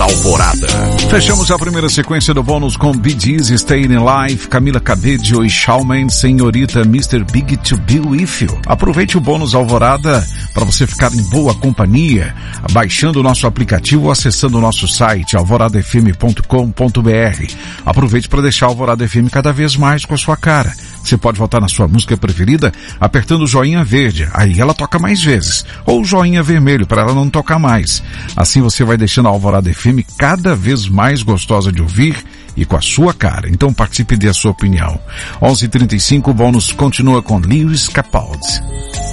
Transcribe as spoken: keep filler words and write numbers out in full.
Alvorada. Fechamos a primeira sequência do bônus com Bee Gees, Staying Alive, Camila Cabello e Shawn Mendes, Senhorita, mister Big to Be With You. Aproveite o bônus Alvorada para você ficar em boa companhia, baixando o nosso aplicativo ou acessando o nosso site alvorada f m ponto com ponto b r. Aproveite para deixar a Alvorada F M cada vez mais com a sua cara. Você pode votar na sua música preferida apertando o joinha verde, aí ela toca mais vezes, ou o joinha vermelho para ela não tocar mais. Assim você vai deixando a Alvorada F M cada vez mais gostosa de ouvir e com a sua cara. Então participe e dê a sua opinião. onze e trinta e cinco, o bônus continua com Lewis Capaldi.